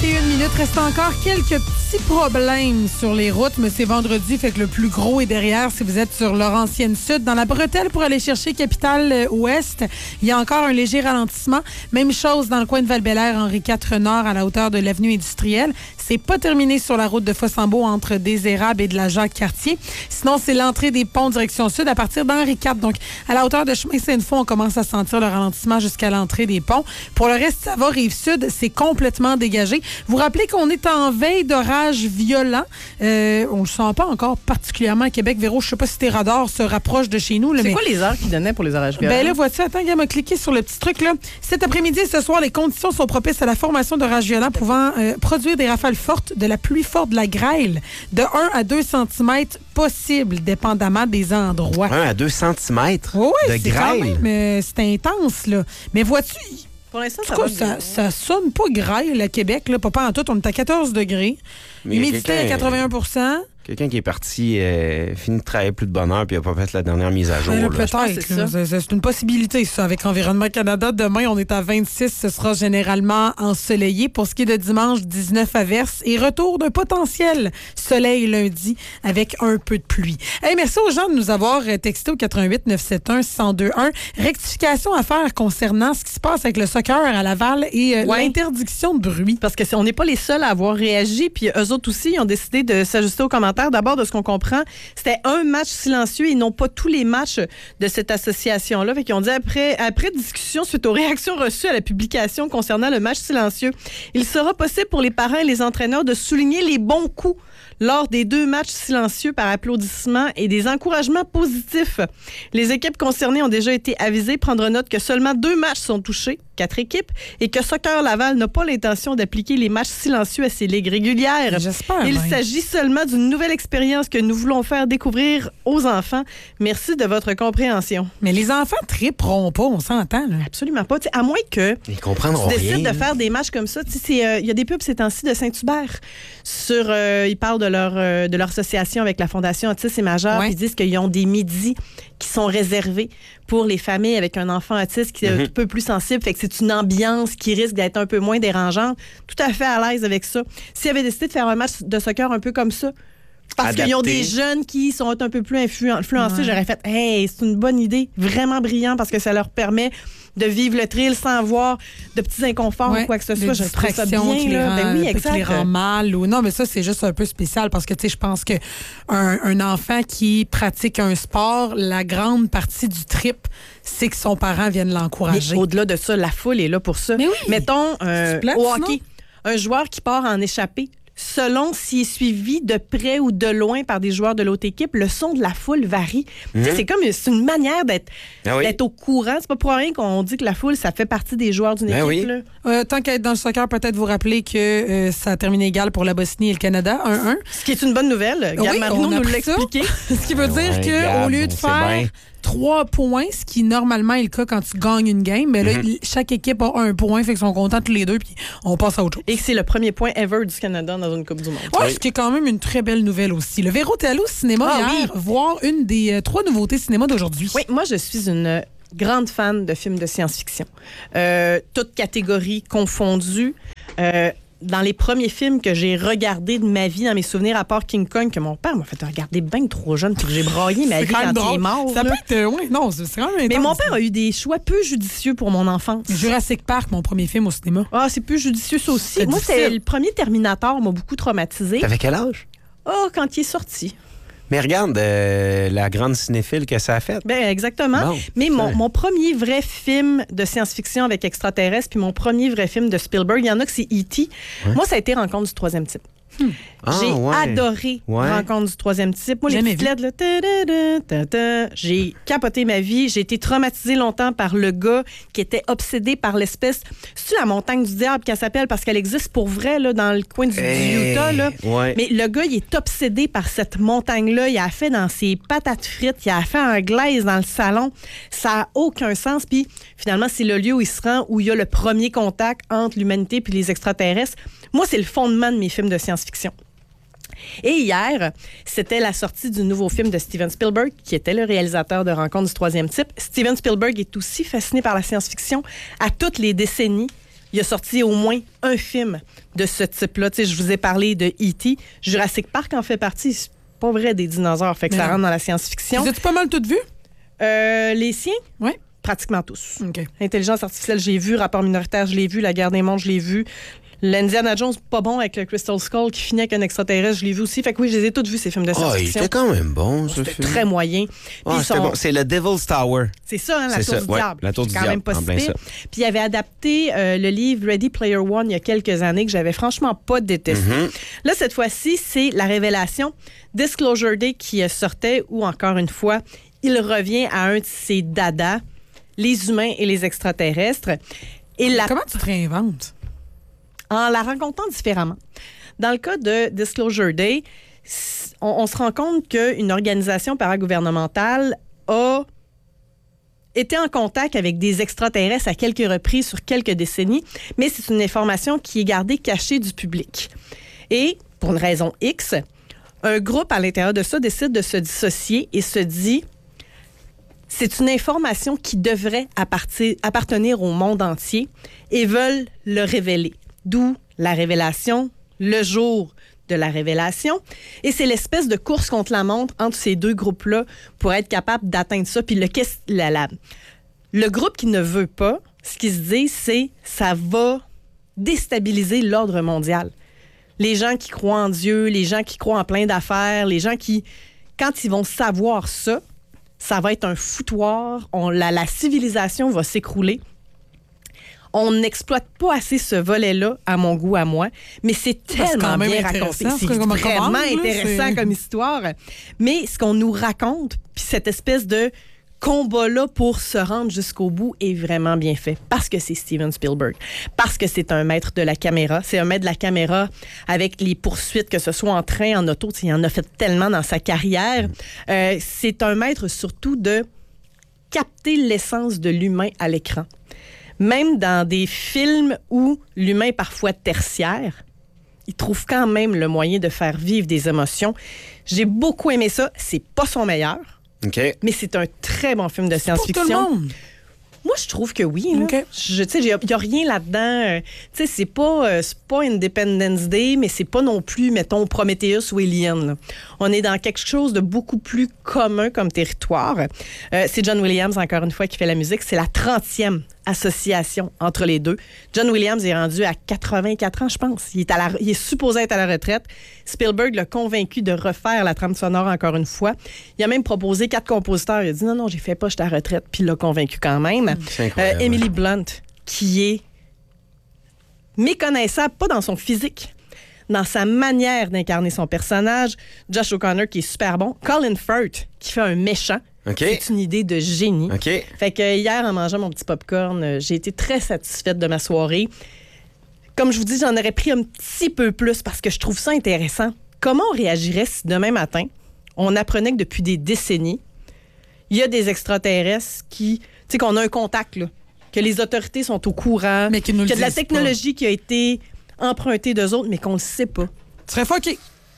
21 reste encore quelques petits problèmes sur les routes, mais c'est vendredi, fait que le plus gros est derrière si vous êtes sur Laurentienne Sud. Dans la bretelle pour aller chercher Capitale-Ouest, il y a encore un léger ralentissement. Même chose dans le coin de Val-Bélair, Henri IV Nord, à la hauteur de l'avenue industrielle. C'est pas terminé sur la route de Fossambeau entre des Érables et de la Jacques-Cartier. Sinon, c'est l'entrée des ponts direction sud à partir d'Henri IV. Donc, à la hauteur de chemin Sainte-Foy, on commence à sentir le ralentissement jusqu'à l'entrée des ponts. Pour le reste, ça va, Rive-Sud, c'est complètement dégagé. Vous rappelez qu'on est en veille d'orage violent. On ne le sent pas encore particulièrement à Québec. Véro, je ne sais pas si tes radars se rapprochent de chez nous. Là, c'est quoi les heures qu'ils donnaient pour les orages violents? Ben là, vois-tu, attends, il m'a cliqué sur le petit truc. Là. Cet après-midi et ce soir, les conditions sont propices à la formation d'orages violents pouvant produire des rafales fortes, de la pluie forte, de la grêle, de 1 à 2 cm possible, dépendamment des endroits. 1 à 2 cm de grêle? C'est intense, là. Mais vois-tu... Pour l'instant, ça sonne pas grêle à Québec, là. Pas en tout, on est à 14 degrés. Humidité à 81 %. Quelqu'un qui est parti, fini de travailler plus de bonne heure puis il n'a pas fait la dernière mise à jour. Peut-être. C'est une possibilité, ça. Avec Environnement Canada, demain, on est à 26. Ce sera généralement ensoleillé. Pour ce qui est de dimanche, 19 averses et retour d'un potentiel soleil lundi avec un peu de pluie. Hey, merci aux gens de nous avoir texté au 88 971 1021. Rectification à faire concernant ce qui se passe avec le soccer à Laval et l'interdiction de bruit. Parce que on n'est pas les seuls à avoir réagi. Puis eux autres aussi, ils ont décidé de s'ajuster aux commentaires. D'abord, de ce qu'on comprend, c'était un match silencieux et non pas tous les matchs de cette association-là. Fait qu'ils ont dit, après discussion suite aux réactions reçues à la publication concernant le match silencieux, il sera possible pour les parents et les entraîneurs de souligner les bons coups lors des 2 matchs silencieux par applaudissement et des encouragements positifs. Les équipes concernées ont déjà été avisées. Prendre note que seulement 2 matchs sont touchés, 4 équipes, et que Soccer Laval n'a pas l'intention d'appliquer les matchs silencieux à ses ligues régulières. J'espère. Il s'agit seulement d'une nouvelle expérience que nous voulons faire découvrir aux enfants. Merci de votre compréhension. Mais les enfants triperont pas, on s'entend. Là. Absolument pas. T'sais, à moins que ils comprendront tu décides rien. de faire des matchs comme ça. Il y a des pubs ces temps-ci de Saint-Hubert. Ils parlent de leur association avec la Fondation Autisme et Majeur. Ils disent qu'ils ont des midis qui sont réservés pour les familles avec un enfant autiste qui est un peu plus sensible. Fait que c'est une ambiance qui risque d'être un peu moins dérangeante. Tout à fait à l'aise avec ça. S'ils avaient décidé de faire un match de soccer un peu comme ça, parce qu'ils ont des jeunes qui sont un peu plus influencés, j'aurais fait « Hey, c'est une bonne idée, vraiment brillant parce que ça leur permet de vivre le thrill sans avoir de petits inconforts ou quoi que ce soit. Je trouve ça bien. Qui les rend mal. Ou... Non, mais ça, c'est juste un peu spécial parce que, tu sais, je pense qu'un enfant qui pratique un sport, la grande partie du trip, c'est que son parent vienne l'encourager. Mais au-delà de ça, la foule est là pour ça. Mais oui. Mettons, au hockey, un joueur qui part en échappée, selon s'il est suivi de près ou de loin par des joueurs de l'autre équipe, le son de la foule varie. C'est une manière d'être au courant. C'est pas pour rien qu'on dit que la foule, ça fait partie des joueurs d'une équipe. Là. Tant qu'à être dans le soccer, peut-être vous rappeler que ça a terminé égal pour la Bosnie et le Canada, 1-1. Ce qui est une bonne nouvelle. Gab Marino nous l'a expliqué. Ce qui veut dire qu'au lieu de faire 3 points, ce qui normalement est le cas quand tu gagnes une game, mais là, chaque équipe a 1 point, fait qu'ils sont contents tous les deux, puis on passe à autre chose. Et c'est le premier point ever du Canada dans une Coupe du Monde. Ce qui est quand même une très belle nouvelle aussi. Le Véro, t'es allé au cinéma hier voir une des 3 nouveautés cinéma d'aujourd'hui. Oui, moi, je suis une grande fan de films de science-fiction. Toutes catégories confondues. Dans les premiers films que j'ai regardés de ma vie, dans mes souvenirs, à part King Kong, que mon père m'a fait regarder bien trop jeune, puis que j'ai braillé ma vie quand il est mort. Ça peut être... non, c'est quand même intense. Mais mon père a eu des choix peu judicieux pour mon enfance. Jurassic Park, mon premier film au cinéma. Ah, c'est peu judicieux, ça aussi. Moi, c'est le premier Terminator m'a beaucoup traumatisé. T'avais quel âge? Quand il est sorti. Mais regarde la grande cinéphile que ça a fait. Ben exactement. Bon, mais mon premier vrai film de science-fiction avec extraterrestres, puis mon premier vrai film de Spielberg, il y en a que c'est E.T. Moi, ça a été Rencontre du troisième type. J'ai adoré Rencontre du troisième type. Moi, les petites lettres, là, j'ai capoté ma vie. J'ai été traumatisée longtemps par le gars qui était obsédé par l'espèce. C'est-tu la montagne du diable qu'elle s'appelle parce qu'elle existe pour vrai là, dans le coin du Utah. Là. Mais le gars, il est obsédé par cette montagne-là. Il a fait dans ses patates frites. Il a fait un glaze dans le salon. Ça n'a aucun sens. Puis finalement, c'est le lieu où il se rend, où il y a le premier contact entre l'humanité et les extraterrestres. Moi, c'est le fondement de mes films de science-fiction. Et hier, c'était la sortie du nouveau film de Steven Spielberg, qui était le réalisateur de Rencontre du troisième type. Steven Spielberg est aussi fasciné par la science-fiction à toutes les décennies. il a sorti au moins un film de ce type-là. Tu sais, je vous ai parlé de E.T. Jurassic Park en fait partie. C'est pas vrai des dinosaures, fait que ça rentre dans la science-fiction. Vous êtes pas mal toutes vues? Les siens? Oui. Pratiquement tous. Okay. Intelligence artificielle, je l'ai vu. Rapport minoritaire, je l'ai vu. La guerre des mondes, je l'ai vu. L'Indiana Jones, pas bon avec le Crystal Skull qui finit avec un extraterrestre, je l'ai vu aussi. Fait que oui, je les ai toutes vues, ces films de science-fiction. Il était quand même bon, ce film. C'était très moyen. C'était bon. C'est le Devil's Tower. C'est ça, hein, la tour du diable. La tour du diable. Quand même pas si pire. Puis il avait adapté le livre Ready Player One il y a quelques années que j'avais franchement pas détesté. Là, cette fois-ci, c'est la révélation Disclosure Day qui sortait où, encore une fois, il revient à un de ses dadas, les humains et les extraterrestres. Et Comment tu te réinventes? En la rencontrant différemment. Dans le cas de Disclosure Day, on se rend compte qu'une organisation paragouvernementale a été en contact avec des extraterrestres à quelques reprises sur quelques décennies, mais c'est une information qui est gardée cachée du public. Et, pour une raison X, un groupe à l'intérieur de ça décide de se dissocier et se dit c'est une information qui devrait appartenir au monde entier et veulent le révéler. D'où la révélation, le jour de la révélation. Et c'est l'espèce de course contre la montre entre ces deux groupes-là pour être capable d'atteindre ça. Puis le groupe qui ne veut pas, ce qu'ils se dit, c'est ça va déstabiliser l'ordre mondial. Les gens qui croient en Dieu, les gens qui croient en plein d'affaires, les gens qui, quand ils vont savoir ça, ça va être un foutoir. La civilisation va s'écrouler. On n'exploite pas assez ce volet-là, à mon goût, à moi, mais c'est tellement bien raconté. C'est vraiment intéressant comme histoire. Mais ce qu'on nous raconte, puis cette espèce de combat-là pour se rendre jusqu'au bout est vraiment bien fait. Parce que c'est Steven Spielberg. Parce que c'est un maître de la caméra. C'est un maître de la caméra avec les poursuites, que ce soit en train, en auto. Il en a fait tellement dans sa carrière. C'est un maître surtout de capter l'essence de l'humain à l'écran. Même dans des films où l'humain est parfois tertiaire, il trouve quand même le moyen de faire vivre des émotions. J'ai beaucoup aimé ça. C'est pas son meilleur, mais c'est un très bon film de science-fiction. Pour tout le monde. Moi, je trouve que oui. Okay. Il n'y a rien là-dedans. C'est pas Independence Day, mais c'est pas non plus, mettons, Prometheus ou Alien. Là. On est dans quelque chose de beaucoup plus commun comme territoire. C'est John Williams, encore une fois, qui fait la musique. C'est la 30e association entre les deux. John Williams est rendu à 84 ans, je pense. Il est supposé être à la retraite. Spielberg l'a convaincu de refaire la trame sonore encore une fois. Il a même proposé 4 compositeurs. Il a dit non, j'ai fait pas, j'étais à la retraite. Puis il l'a convaincu quand même. C'est incroyable. Emily Blunt, qui est méconnaissable, pas dans son physique, dans sa manière d'incarner son personnage. Josh O'Connor, qui est super bon. Colin Firth, qui fait un méchant. C'est une idée de génie. Fait que hier, en mangeant mon petit popcorn, j'ai été très satisfaite de ma soirée. Comme je vous dis, j'en aurais pris un petit peu plus parce que je trouve ça intéressant. Comment on réagirait si demain matin, on apprenait que depuis des décennies, il y a des extraterrestres qui... Tu sais, qu'on a un contact, là, que les autorités sont au courant, mais qu'il y a de la technologie qui a été empruntée d'eux autres, mais qu'on ne le sait pas. Tu serais fucké.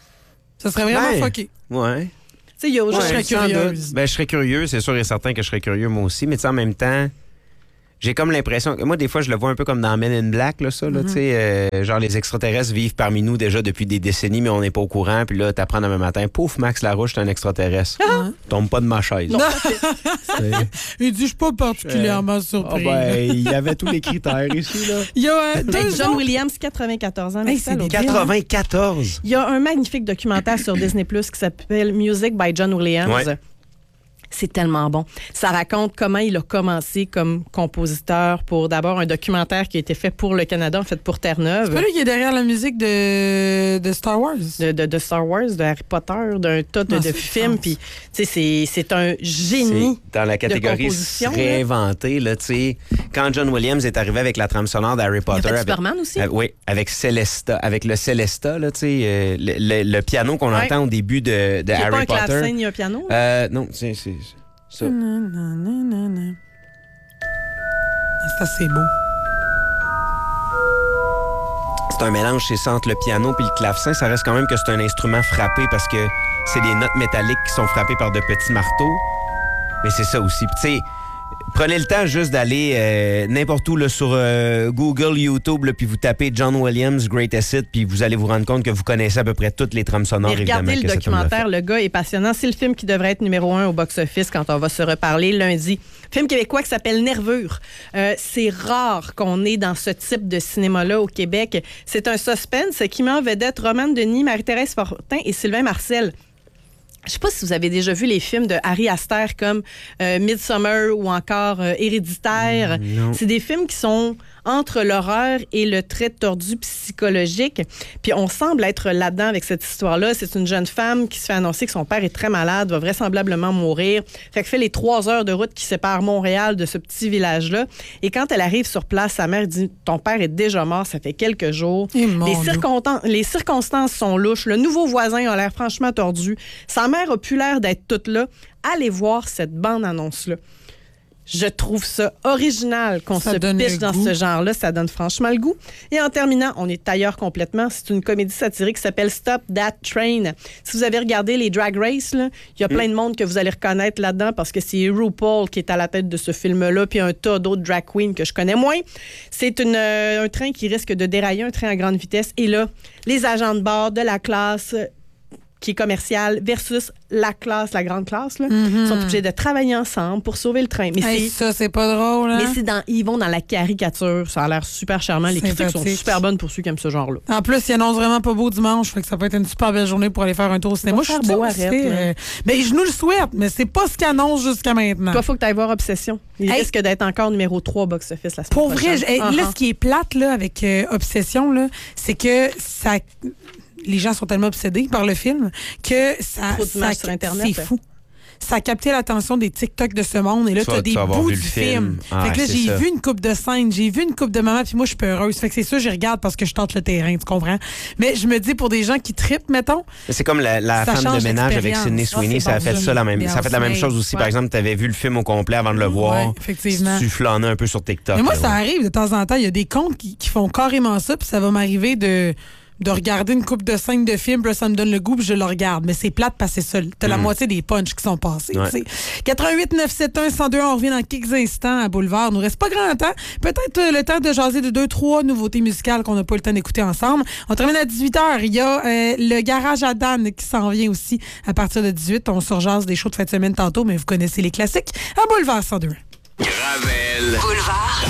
Ça serait vraiment fucké. Ouais. Je serais curieuse. Je serais curieux, c'est sûr et certain que je serais curieux moi aussi, mais en même temps, j'ai comme l'impression que moi, des fois, je le vois un peu comme dans Men in Black, là, ça, là, tu sais, genre les extraterrestres vivent parmi nous déjà depuis des décennies, mais on n'est pas au courant, puis là, t'apprends demain matin, pouf, Max Larouche, t'es un extraterrestre. Tombe pas de ma chaise. Il dit, je suis pas particulièrement surpris. Il y avait tous les critères ici, là. Il y a John Williams, 94 ans. 94? Il y a un magnifique documentaire sur Disney+, qui s'appelle Music by John Williams. Ouais. C'est tellement bon. Ça raconte comment il a commencé comme compositeur pour d'abord un documentaire qui a été fait pour le Canada, en fait pour Terre-Neuve. C'est pas lui qui est derrière la musique de Star Wars? De Star Wars, de Harry Potter, d'un tas de films. Puis, tu sais, c'est un génie. C'est dans la catégorie réinventé, là, tu sais. Quand John Williams est arrivé avec la trame sonore d'Harry Potter. Il a fait Superman aussi. Oui, avec Celesta, avec le Celesta, là, tu sais, le piano qu'on entend au début de Harry Potter. C'est pas un clavecin ni un piano? Non, c'est ça. C'est assez beau. C'est un mélange, c'est ça, entre le piano puis le clavecin. Ça reste quand même que c'est un instrument frappé parce que c'est des notes métalliques qui sont frappées par de petits marteaux. Mais c'est ça aussi. Puis tu sais, Prenez le temps juste d'aller n'importe où là, sur Google, YouTube, là, puis vous tapez John Williams, Greatest Hits, puis vous allez vous rendre compte que vous connaissez à peu près toutes les trames sonores. Mais regardez le documentaire, le gars est passionnant. C'est le film qui devrait être numéro 1 au box-office quand on va se reparler lundi. Film québécois qui s'appelle Nervure. C'est rare qu'on est dans ce type de cinéma-là au Québec. C'est un suspense qui met en vedette Romane Denis, Marie-Thérèse Fortin et Sylvain Marcel. Je sais pas si vous avez déjà vu les films de Ari Aster comme Midsommar ou encore Héréditaire. C'est des films qui sont entre l'horreur et le trait tordu psychologique. Puis on semble être là-dedans avec cette histoire-là. C'est une jeune femme qui se fait annoncer que son père est très malade, va vraisemblablement mourir. Fait qu'elle fait les 3 heures de route qui séparent Montréal de ce petit village-là. Et quand elle arrive sur place, sa mère dit « Ton père est déjà mort, ça fait quelques jours. » Les circonstances sont louches. Le nouveau voisin a l'air franchement tordu. Sa mère a pu l'air d'être toute là. Allez voir cette bande-annonce-là. Je trouve ça original qu'on se piche dans ce genre-là. Ça donne franchement le goût. Et en terminant, on est ailleurs complètement. C'est une comédie satirique qui s'appelle Stop That Train. Si vous avez regardé les Drag Race, il y a plein de monde que vous allez reconnaître là-dedans parce que c'est RuPaul qui est à la tête de ce film-là, puis un tas d'autres drag queens que je connais moins. C'est un train qui risque de dérailler, un train à grande vitesse. Et là, les agents de bord de la classe qui est commerciale versus la classe, la grande classe, là, sont obligés de travailler ensemble pour sauver le train. Mais ça, c'est pas drôle. Hein? Mais ils vont dans la caricature. Ça a l'air super charmant. Les critiques sont super bonnes pour ceux qui aiment ce genre-là. En plus, il annonce vraiment pas beau dimanche. Fait que ça peut être une super belle journée pour aller faire un tour au cinéma. Je suis beau, arrête. Ben, je nous le souhaite, mais c'est pas ce qu'il annonce jusqu'à maintenant. Toi, faut que tu ailles voir Obsession. Il risque d'être encore numéro 3 box-office la semaine pour prochaine. Pour vrai, là, ce qui est plate là, avec Obsession, là, c'est que ça... Les gens sont tellement obsédés par le film que sur Internet, c'est fou. Ça a capté l'attention des TikTok de ce monde. Et là, t'as des bouts du film. Fait que là, j'ai vu une coupe de scène, j'ai vu une coupe de maman, puis moi, je suis peureuse. Fait que c'est sûr, je regarde parce que je tente le terrain, tu comprends? Mais je me dis, pour des gens qui trippent, mettons... C'est comme la femme de ménage avec Sydney Sweeney, ça a fait ça la même chose aussi. Par exemple, t'avais vu le film au complet avant de le voir. Effectivement. Tu flânais un peu sur TikTok. Mais moi, ça arrive de temps en temps. Il y a des comptes qui font carrément ça, puis ça va m'arriver de regarder une coupe de scène de film, puis là, ça me donne le goût, puis je le regarde. Mais c'est plate parce que c'est ça. T'as la moitié des punchs qui sont passés. Ouais. 88 971 102, on revient dans quelques instants à Boulevard. Il nous reste pas grand temps. Peut-être le temps de jaser de 2-3 nouveautés musicales qu'on n'a pas eu le temps d'écouter ensemble. On termine à 18h. Il y a le Garage à Dan qui s'en vient aussi à partir de 18. On surjase des shows de fin de semaine tantôt, mais vous connaissez les classiques. À Boulevard 102. Gravel. Boulevard.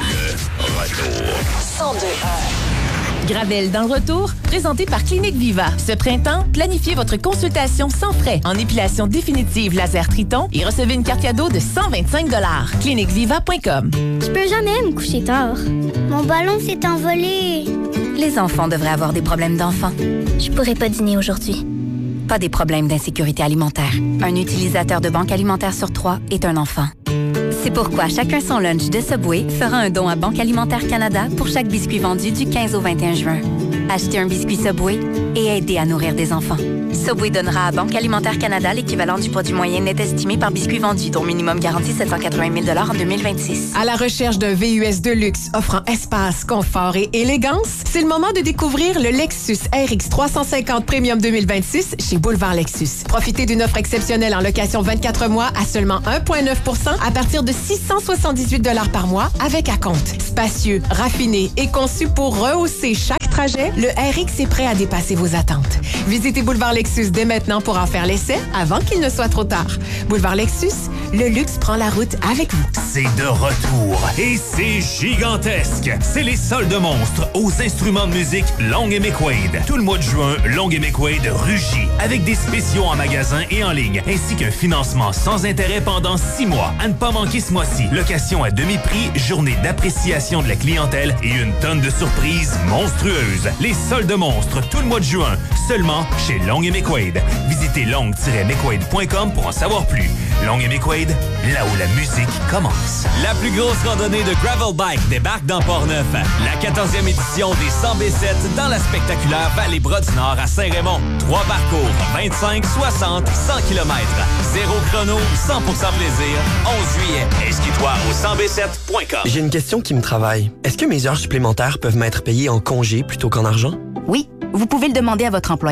Le retour. 102.1. Gravel dans le retour, présenté par Clinique Viva. Ce printemps, planifiez votre consultation sans frais en épilation définitive laser Triton et recevez une carte cadeau de 125 $. CliniqueViva.com. Je peux jamais me coucher tard. Mon ballon s'est envolé. Les enfants devraient avoir des problèmes d'enfants. Je pourrais pas dîner aujourd'hui. Pas des problèmes d'insécurité alimentaire. Un utilisateur de banque alimentaire sur 3 est un enfant. C'est pourquoi Chacun son lunch de Subway fera un don à Banque Alimentaire Canada pour chaque biscuit vendu du 15 au 21 juin. Achetez un biscuit Subway et aidez à nourrir des enfants. Subway donnera à Banque Alimentaire Canada l'équivalent du produit moyen net estimé par biscuit vendu, dont minimum garanti 780 000 $ en 2026. À la recherche d'un VUS de luxe offrant espace, confort et élégance, c'est le moment de découvrir le Lexus RX 350 Premium 2026 chez Boulevard Lexus. Profitez d'une offre exceptionnelle en location 24 mois à seulement 1,9 % à partir de 678 $ par mois avec acompte. Spacieux, raffiné et conçu pour rehausser chaque trajet, le RX est prêt à dépasser vos attentes. Visitez Boulevard Lexus dès maintenant pour en faire l'essai avant qu'il ne soit trop tard. Boulevard Lexus, le luxe prend la route avec vous. C'est de retour et c'est gigantesque. C'est les soldes monstres aux instruments de musique Long & McQuaid. Tout le mois de juin, Long & McQuaid rugit avec des spéciaux en magasin et en ligne, ainsi qu'un financement sans intérêt pendant 6 mois. À ne pas manquer ce mois-ci. Location à demi-prix, journée d'appréciation de la clientèle et une tonne de surprises monstrueuses. Les soldes monstres tout le mois de juin, seulement chez Long & McQuaid. Visitez long-mcquaid.com pour en savoir plus. Long & McQuaid, là où la musique commence. La plus grosse randonnée de gravel bike débarque dans Port-Neuf. La 14e édition des 100 B7 dans la spectaculaire Vallée-Bras du Nord à Saint-Raymond. 3 parcours, 25, 60, 100 km. 0 chrono, 100% plaisir. 11 juillet. Inscris-toi au 100b7.com. J'ai une question qui me travaille. Est-ce que mes heures supplémentaires peuvent m'être payées en congé plutôt qu'en argent? Oui, vous pouvez le demander à votre employeur.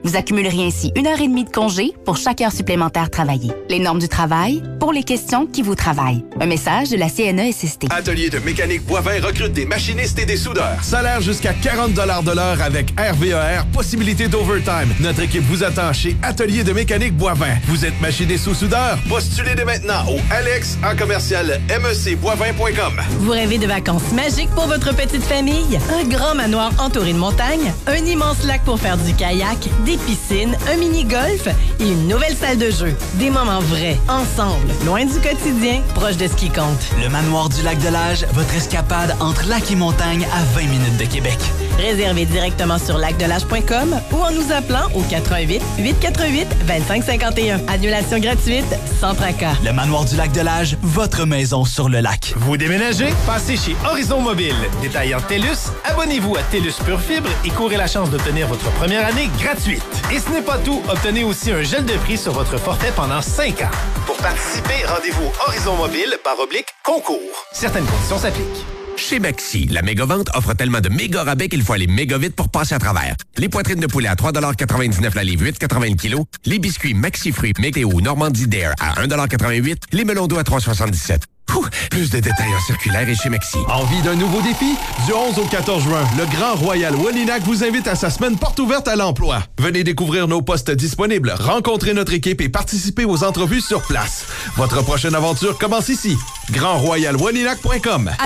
Vous accumuleriez ainsi 1h30 de congé pour chaque heure supplémentaire travaillée. Les normes du travail pour les questions qui vous travaillent. Un message de la CNESST. Atelier de mécanique Boivin recrute des machinistes et des soudeurs. Salaire jusqu'à 40 $ de l'heure avec RVER, possibilité d'overtime. Notre équipe vous attend chez Atelier de mécanique Boivin. Vous êtes machiniste ou soudeur? Postulez dès maintenant au alex@mecboivin.com. Vous rêvez de vacances magiques pour votre petite famille? Un grand manoir entouré de montagnes, un immense lac pour faire du kayak, des piscines, un mini-golf et une nouvelle salle de jeu. Des moments vrais, ensemble, loin du quotidien, proche de ce qui compte. Le manoir du Lac-de-L'Âge, votre escapade entre lac et montagne à 20 minutes de Québec. Réservez directement sur lacdelage.com ou en nous appelant au 88 848 2551. Annulation gratuite, sans tracas. Le manoir du Lac-de-L'Âge, votre maison sur le lac. Vous déménagez? Passez chez Horizon Mobile. Détaillant TELUS, abonnez-vous à TELUS Pure Fibre et courez la chance d'obtenir votre première année gratuite. Et ce n'est pas tout, obtenez aussi un gel de prix sur votre forfait pendant 5 ans. Pour participer, rendez-vous Horizon Mobile /concours. Certaines conditions s'appliquent. Chez Maxi, la méga-vente offre tellement de méga rabais qu'il faut aller méga vite pour passer à travers. Les poitrines de poulet à 3,99 la livre, 8,80 le kilo. Les biscuits Maxi Fruits Météo Normandie Dare à 1,88 $. Les melons d'eau à 3,77 $. Plus de détails en circulaire et chez Maxi. Envie d'un nouveau défi? Du 11 au 14 juin, le Grand Royal Wallinac vous invite à sa semaine porte ouverte à l'emploi. Venez découvrir nos postes disponibles, rencontrer notre équipe et participer aux entrevues sur place. Votre prochaine aventure commence ici. GrandRoyalWallinac.com.